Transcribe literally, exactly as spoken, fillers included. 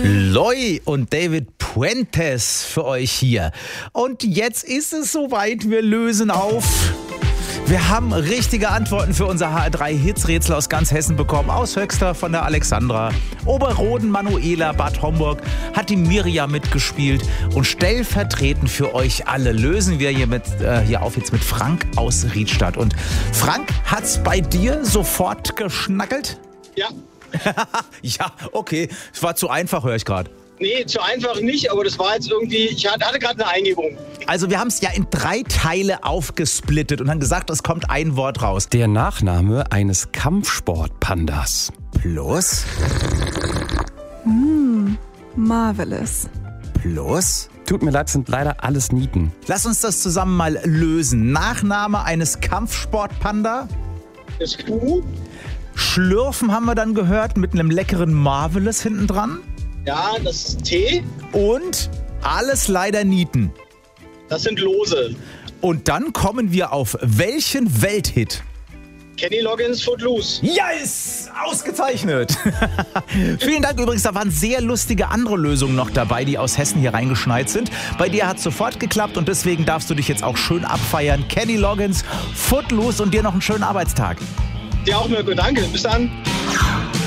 Loi und David Puentes für euch hier. Und jetzt ist es soweit, wir lösen auf. Wir haben richtige Antworten für unser H R drei Hitsrätsel aus ganz Hessen bekommen. Aus Höxter von der Alexandra. Oberroden, Manuela, Bad Homburg hat die Mirja mitgespielt. Und stellvertretend für euch alle lösen wir hier, mit, äh, hier auf jetzt mit Frank aus Riedstadt. Und Frank, hat's bei dir sofort geschnackelt? Ja. Ja, okay. Es war zu einfach, höre ich gerade. Nee, zu einfach nicht, aber das war jetzt irgendwie, ich hatte gerade eine Eingebung. Also wir haben es ja in drei Teile aufgesplittet und haben gesagt, es kommt ein Wort raus. Der Nachname eines Kampfsportpandas. Plus? Mm, marvelous. Plus? Tut mir leid, sind leider alles Nieten. Lass uns das zusammen mal lösen. Nachname eines Kampfsportpanda? Das Q? Schlürfen haben wir dann gehört mit einem leckeren Marvelous hinten dran. Ja, das ist T. Und alles leider Nieten. Das sind Lose. Und dann kommen wir auf welchen Welthit? Kenny Loggins Footloose. Yes! Ausgezeichnet! Vielen Dank übrigens, da waren sehr lustige andere Lösungen noch dabei, die aus Hessen hier reingeschneit sind. Bei dir hat es sofort geklappt und deswegen darfst du dich jetzt auch schön abfeiern. Kenny Loggins, Footloose und dir noch einen schönen Arbeitstag. Dir auch, Mirko. Danke. Bis dann.